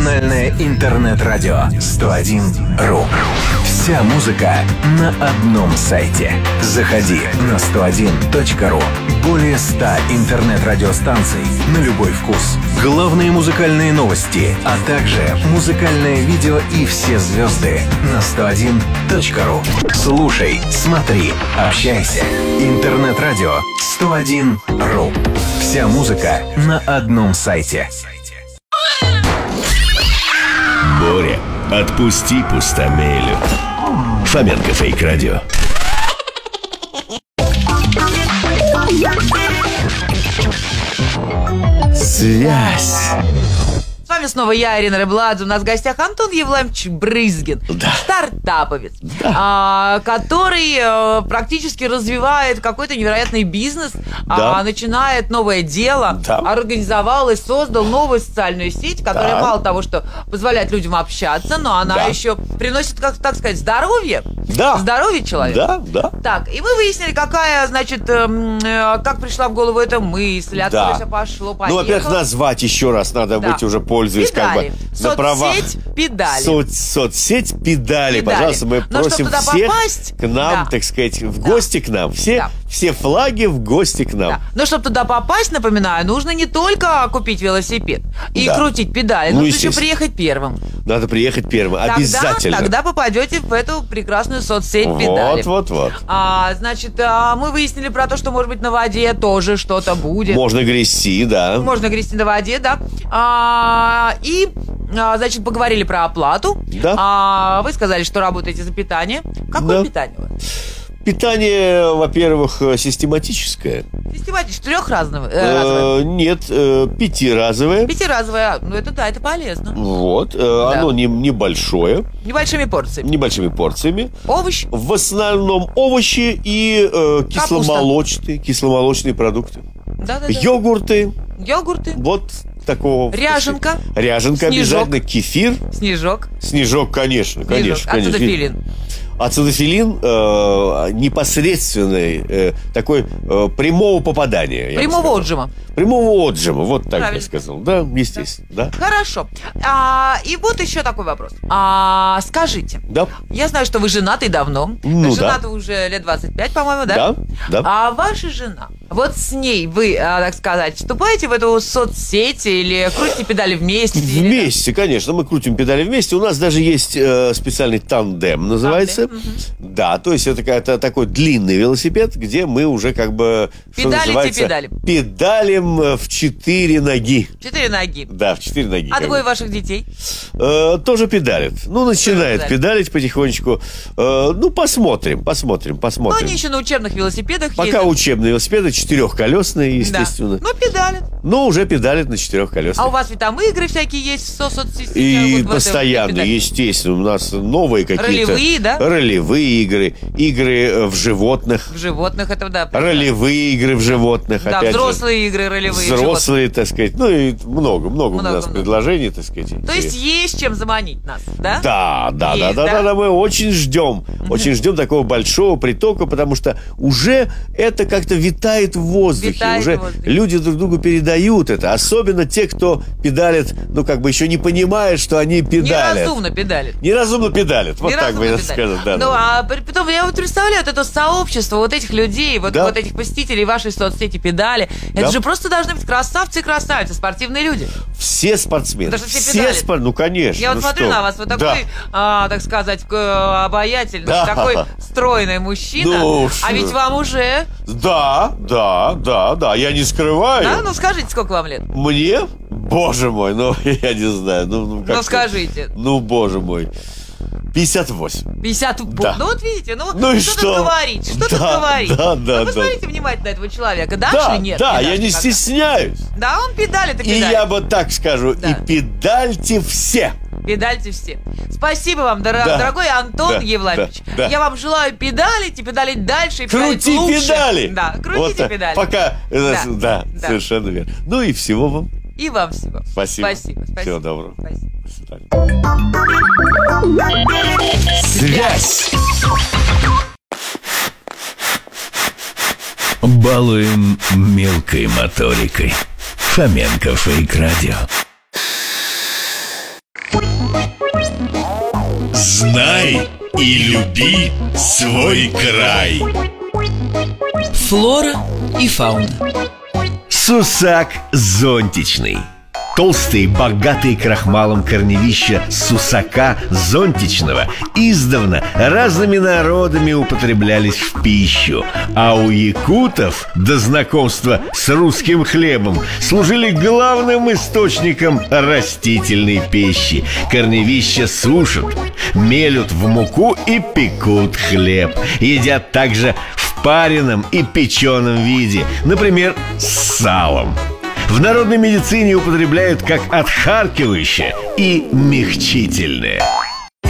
Национальное интернет-радио 101.ру. Вся музыка на одном сайте. Заходи на 101.ру. Более 100 интернет-радиостанций на любой вкус. Главные музыкальные новости, а также музыкальное видео и все звезды на 101.ру. Слушай, смотри, общайся. Интернет-радио 101.ру. Вся музыка на одном сайте. Боря, отпусти пустомелю. Фоменко Фейк Радио. Связь. С вами снова я, Ирина Рыбладзе. У нас в гостях Антон Евламович Брызгин, Да. стартаповец, Да. который практически развивает какой-то невероятный бизнес, Да. начинает новое дело, Да. организовал и создал новую социальную сеть, которая Да. мало того, что позволяет людям общаться, но она Да. еще приносит, как так сказать, здоровье. Да. Здоровье человека. Да. Так, и мы выяснили, какая, значит, как пришла в голову эта мысль, откуда все пошло, Ну, поехало. во-первых, назвать еще раз надо Да. быть уже, пользуясь Педали. как бы на правах. Соцсеть педали. Соцсеть педали. Пожалуйста, мы Но просим чтобы туда всех попасть, к нам, да. так сказать, в гости к нам. Все флаги в гости к нам. Да. Но чтобы туда попасть, напоминаю, нужно не только купить велосипед и Да. крутить педали, Ну, нужно еще естественно. приехать первым. Надо приехать первым. Обязательно. Тогда попадете в эту прекрасную соцсеть педали. Вот. Значит, мы выяснили про то, что, может быть, на воде тоже что-то будет. Можно грести, да. Можно грести на воде, да. Значит, поговорили про оплату. Да. Вы сказали, что работаете за питание. Какое Да. питание у вас? Питание, во-первых, систематическое. Систематически, трехразовое. Нет, пятиразовое. Пятиразовое. Ну, это да, это полезно. Вот. Оно небольшое, Небольшими порциями. небольшими порциями. Овощ. В основном овощи и кисломолочные продукты. Да. Йогурты. Йогурты. Вот такого. Ряженка. Ряженка Снежок. обязательно. Кефир. Снежок. Снежок, конечно. Ацетофилин. Ацетофилин непосредственный, такой прямого попадания. я бы Прямого сказал. отжима. Прямого отжима, вот так Правильно. я сказал. Да, естественно. Да. Хорошо. И вот еще такой вопрос. Скажите, Да. я знаю, что вы женаты давно. Ну, женаты уже лет 25, по-моему, да? Да. А ваша жена, вот с ней вы, так сказать, вступаете в эту соцсеть или крутите педали вместе? или- Вместе, конечно, мы крутим педали вместе. У нас даже есть специальный тандем, называется. Да, то есть это такой длинный велосипед, где мы уже как бы, что Педалите, называется, педалим. педалим в 4 ноги. 4 ноги. Да, в 4 ноги. А как двое бы. ваших детей? Тоже педалит. Ну, начинает педалит. педалить потихонечку. Посмотрим. Ну, они еще на учебных велосипедах Пока ездят. учебные велосипеды, четырехколесные, естественно. Да. Ну, педалят. Но уже педалит на четырехколесных. А у вас ведь там игры всякие есть в соцсетях? И вот в этой постоянно, педали. естественно, у нас новые какие-то... Ролевые, да? Ролевые игры в животных. В животных это, да. прекрасно. Ролевые игры в животных, Да, опять же. взрослые игры ролевые. Взрослые, так сказать. Ну и много у нас Много. предложений, так сказать. животных. То есть есть чем заманить нас, да? Да, Есть, да? мы очень ждем такого большого притока, потому что уже это как-то витает в воздухе, Витает уже в воздухе. люди друг другу передают это, особенно те, кто педалит, еще не понимает, что они педалят. Неразумно педалят. Вот так бы я сказал, да. Ну, а потом я вот представляю вот это сообщество вот этих людей, вот Да. этих посетителей вашей соцсети педали. Да. Это же просто должны быть красавцы и красавицы, спортивные люди. Все спортсмены. Потому что все педалят. Ну, конечно. Я вот смотрю что? на вас, вы Да. такой, так сказать, обаятельный, Да. такой стройный мужчина. Ну, а ведь вам уже... Да, я не скрываю. Да? Ну, скажите, сколько вам лет? Мне? Боже мой, я не знаю. Ну, скажите. Ну, боже мой. 58. 50... Да. Ну, вот видите, Ну и что что? тут говорить, что тут Да, говорить. да, Ну, посмотрите внимательно на этого человека, дашь Да, или нет? да, Не я дашь не никогда. стесняюсь. Да, он педалит и И педалит. я бы так скажу, Да. и педальте все. Педальте все. Спасибо вам, Да. дорогой Антон Да, Евламович. да. Я вам желаю педалить и педалить дальше. И педалить Крути лучше. педали. Да, крутите Вот так. педали. Пока. Да. Да, совершенно верно. Ну и всего вам. И вам всего. Спасибо. Спасибо. Всего доброго. Спасибо. До свидания. Связь. Балуем мелкой моторикой. Фоменко Фейк Радио. Знай и люби свой край. Флора и фауна. Сусак зонтичный. Толстые, богатые крахмалом корневища сусака зонтичного издавна разными народами употреблялись в пищу, а у якутов до знакомства с русским хлебом служили главным источником растительной пищи. Корневища сушат, мелют в муку и пекут хлеб. Едят также в пареном и печеном виде, например, с салом. В народной медицине употребляют как отхаркивающее и мягчительное.